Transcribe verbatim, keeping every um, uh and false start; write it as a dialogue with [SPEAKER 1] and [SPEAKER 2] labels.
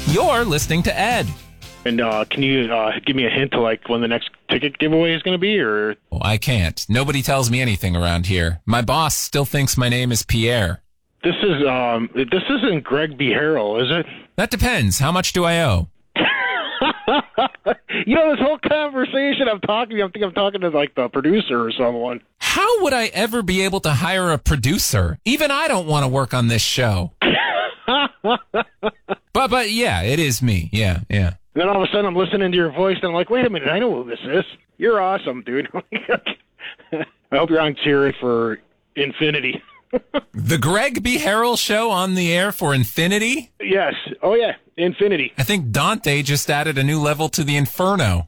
[SPEAKER 1] You're listening to Ed.
[SPEAKER 2] And uh, can you uh, give me a hint to like when the next ticket giveaway is going to be? Or
[SPEAKER 1] Oh, I can't. Nobody tells me anything around here. My boss still thinks my name is Pierre.
[SPEAKER 2] This is um, this isn't Greg B. Harrell, is it?
[SPEAKER 1] That depends. How much do I owe?
[SPEAKER 2] You know, this whole conversation I'm talking to, I think I'm talking to like the producer or someone.
[SPEAKER 1] How would I ever be able to hire a producer? Even I don't want to work on this show. but but yeah, it is me. Yeah, yeah.
[SPEAKER 2] And then all of a sudden I'm listening to your voice and I'm like, wait a minute, I know who this is. You're awesome, dude. I hope you're on cheering for Infinity.
[SPEAKER 1] The Greg B. Harrell show on the air for Infinity?
[SPEAKER 2] Yes. Oh, yeah. Infinity.
[SPEAKER 1] I think Dante just added a new level to the Inferno.